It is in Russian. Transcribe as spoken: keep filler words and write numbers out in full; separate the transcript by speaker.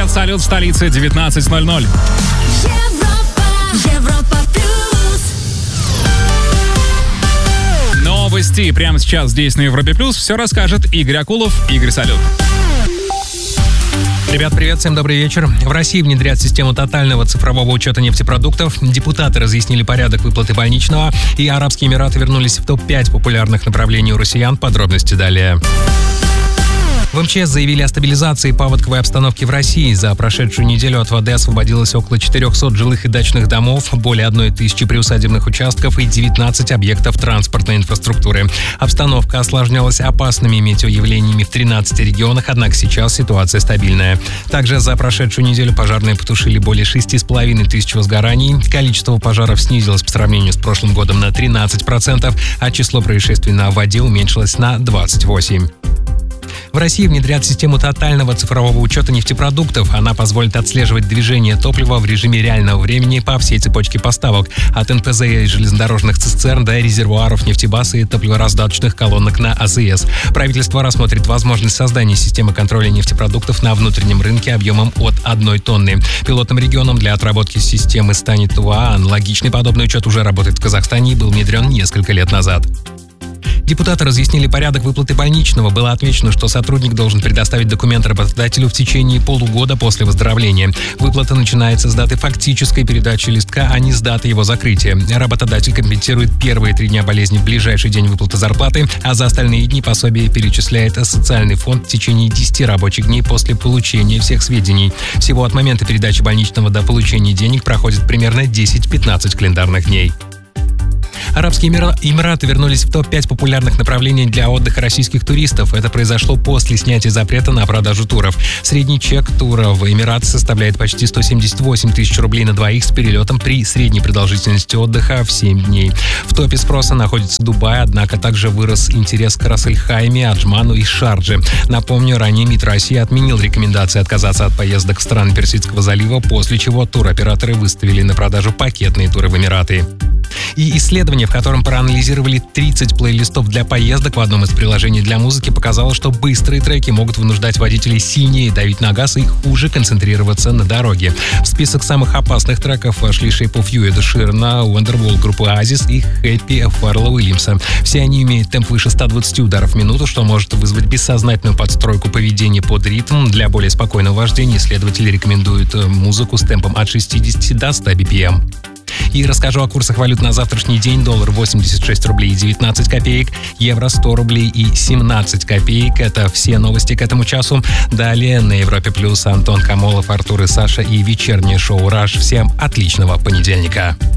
Speaker 1: Привет, салют в столице, девятнадцать ноль ноль.
Speaker 2: Европа, Европа плюс.
Speaker 1: Новости прямо сейчас здесь на Европе плюс. Все расскажет Игорь Акулов. Игорь, салют.
Speaker 3: Ребят, привет, всем добрый вечер. В России внедрят систему тотального цифрового учета нефтепродуктов. Депутаты разъяснили порядок выплаты больничного, и Арабские Эмираты вернулись в топ пять популярных направлений у россиян. Подробности далее. В МЧС заявили о стабилизации паводковой обстановки в России. За прошедшую неделю от воды освободилось около четырехсот жилых и дачных домов, более одной тысячи приусадебных участков и девятнадцать объектов транспортной инфраструктуры. Обстановка осложнялась опасными метеоявлениями в тринадцати регионах, однако сейчас ситуация стабильная. Также за прошедшую неделю пожарные потушили более шести с половиной тысяч возгораний. Количество пожаров снизилось по сравнению с прошлым годом на тринадцать процентов, а число происшествий на воде уменьшилось на двадцать восемь процентов. В России внедрят систему тотального цифрового учета нефтепродуктов. Она позволит отслеживать движение топлива в режиме реального времени по всей цепочке поставок. От эн пэ зэ и железнодорожных цистерн до резервуаров нефтебаз и топливораздаточных колонок на а зэ эс. Правительство рассмотрит возможность создания системы контроля нефтепродуктов на внутреннем рынке объемом от одной тонны. Пилотным регионом для отработки системы станет Тува. Аналогичный подобный учет уже работает в Казахстане и был внедрен несколько лет назад. Депутаты разъяснили порядок выплаты больничного. Было отмечено, что сотрудник должен предоставить документ работодателю в течение полугода после выздоровления. Выплата начинается с даты фактической передачи листка, а не с даты его закрытия. Работодатель компенсирует первые три дня болезни в ближайший день выплаты зарплаты, а за остальные дни пособие перечисляет социальный фонд в течение десяти рабочих дней после получения всех сведений. Всего от момента передачи больничного до получения денег проходит примерно десять-пятнадцать календарных дней. Арабские Эмираты вернулись в топ пять популярных направлений для отдыха российских туристов. Это произошло после снятия запрета на продажу туров. Средний чек тура в Эмираты составляет почти сто семьдесят восемь тысяч рублей на двоих с перелетом при средней продолжительности отдыха в семь дней. В топе спроса находится Дубай, однако также вырос интерес к Рас-эль-Хайме, Аджману и Шардже. Напомню, ранее МИД России отменил рекомендации отказаться от поездок в страны Персидского залива, после чего туроператоры выставили на продажу пакетные туры в Эмираты. И исследование, в котором проанализировали тридцать плейлистов для поездок в одном из приложений для музыки, показало, что быстрые треки могут вынуждать водителей сильнее давить на газ и хуже концентрироваться на дороге. В список самых опасных треков вошли Shape of You Эда Ширана, Wonderwall группы Oasis и Happy Фаррелла Уильямса. Все они имеют темп выше ста двадцати ударов в минуту, что может вызвать бессознательную подстройку поведения под ритм. Для более спокойного вождения исследователи рекомендуют музыку с темпом от шестидесяти до ста би пи эм. И расскажу о курсах валют на завтрашний день. Доллар восемьдесят шесть рублей и девятнадцать копеек, евро сто рублей и семнадцать копеек. Это все новости к этому часу. Далее на Европе Плюс Антон Камолов, Артур и Саша и вечернее шоу «Раш». Всем отличного понедельника.